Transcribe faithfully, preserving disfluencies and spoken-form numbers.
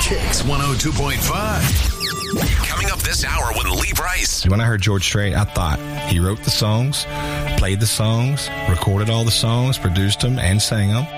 Kicks one oh two point five. Coming up this hour with Lee Brice. When I heard George Strait, I thought he wrote the songs, played the songs, recorded all the songs, produced them, and sang them.